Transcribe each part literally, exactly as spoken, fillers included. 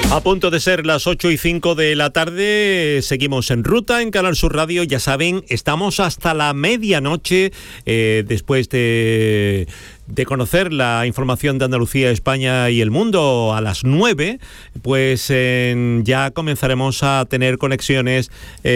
A punto de ser las ocho y cinco de la tarde, seguimos en ruta en Canal Sur Radio. Ya saben, estamos hasta la medianoche eh, después de... de conocer la información de Andalucía, España y el mundo a las nueve, pues eh, ya comenzaremos a tener conexiones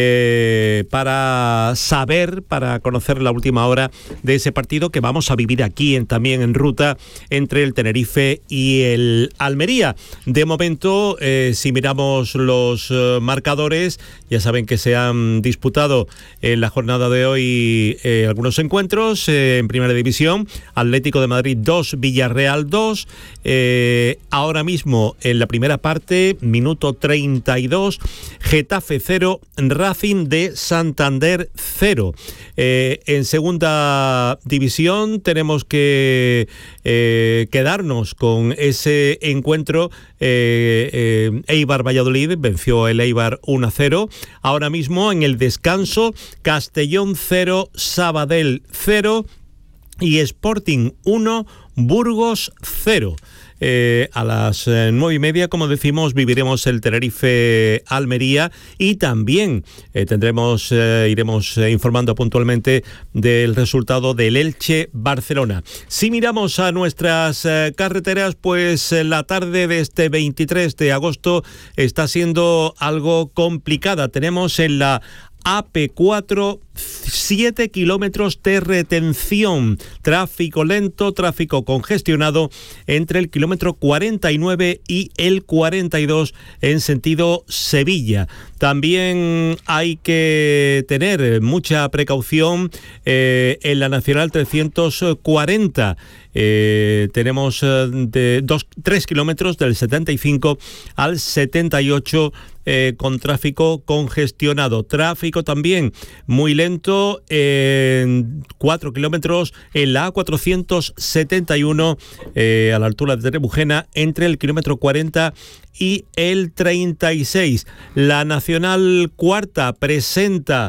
eh, para saber, para conocer la última hora de ese partido que vamos a vivir aquí en, también en ruta entre el Tenerife y el Almería. De momento, eh, si miramos los eh, marcadores, ya saben que se han disputado en la jornada de hoy eh, algunos encuentros eh, en Primera División. Atlético de Madrid dos, Villarreal dos. Eh, ahora mismo en la primera parte, minuto treinta y dos, Getafe cero, Racing de Santander cero. Eh, en segunda división tenemos que eh, quedarnos con ese encuentro. Eh, eh, Eibar Valladolid venció el Eibar uno a cero. Ahora mismo en el descanso, Castellón cero, Sabadell cero. Y Sporting uno, Burgos cero. Eh, a las eh, nueve y media, como decimos, viviremos el Tenerife Almería y también eh, tendremos, eh, iremos eh, informando puntualmente del resultado del Elche Barcelona. Si miramos a nuestras eh, carreteras, pues eh, la tarde de este veintitrés de agosto está siendo algo complicada. Tenemos en la A P cuatro, siete kilómetros de retención, tráfico lento, tráfico congestionado entre el kilómetro cuarenta y nueve y el cuarenta y dos en sentido Sevilla. También hay que tener mucha precaución eh, en la Nacional trescientos cuarenta. Eh, tenemos eh, de dos, tres kilómetros del setenta y cinco al setenta y ocho eh, con tráfico congestionado. Tráfico también muy lento en cuatro kilómetros en la A cuatrocientos setenta y uno eh, a la altura de Trebujena entre el kilómetro cuarenta y el treinta y seis. La Nacional Cuarta presenta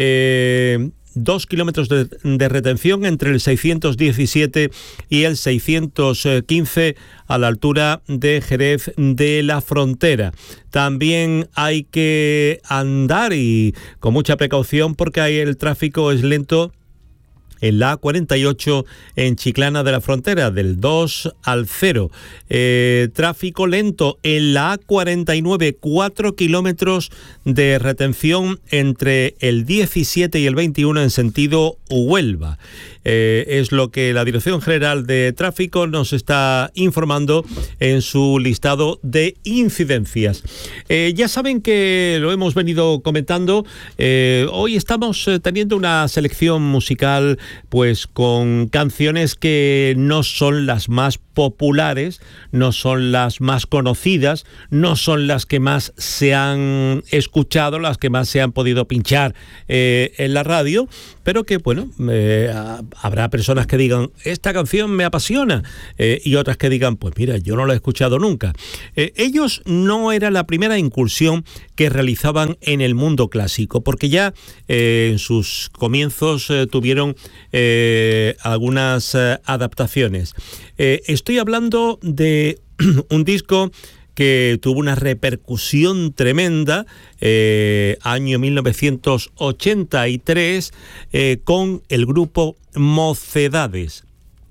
Eh, dos kilómetros de, de retención entre el seiscientos diecisiete y el seiscientos quince a la altura de Jerez de la Frontera. También hay que andar y con mucha precaución porque ahí el tráfico es lento en la A cuarenta y ocho en Chiclana de la Frontera, del dos al cero. Eh, tráfico lento en la A cuarenta y nueve, cuatro kilómetros de retención entre el diecisiete y el veintiuno en sentido Huelva. Eh, es lo que la Dirección General de Tráfico nos está informando en su listado de incidencias. Eh, ya saben que lo hemos venido comentando, eh, hoy estamos eh, teniendo una selección musical pues con canciones que no son las más populares, no son las más conocidas, no son las que más se han escuchado, las que más se han podido pinchar eh, en la radio, pero que, bueno, eh, habrá personas que digan, esta canción me apasiona, eh, y otras que digan, pues mira, yo no la he escuchado nunca. Eh, ellos no era la primera incursión que realizaban en el mundo clásico, porque ya eh, en sus comienzos eh, tuvieron eh, algunas eh, adaptaciones. Eh, estoy hablando de un disco que tuvo una repercusión tremenda, eh, año mil novecientos ochenta y tres, eh, con el grupo Mocedades.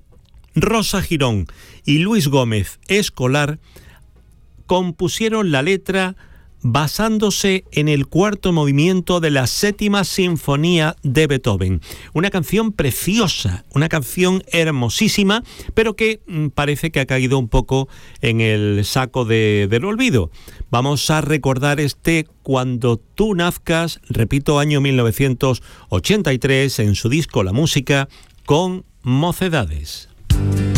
Rosa Girón y Luis Gómez Escolar compusieron la letra basándose en el cuarto movimiento de la séptima sinfonía de Beethoven. Una canción preciosa, una canción hermosísima, pero que mm, parece que ha caído un poco en el saco de, del olvido. Vamos a recordar este Cuando tú nazcas, repito, año mil novecientos ochenta y tres, en su disco La Música, con Mocedades.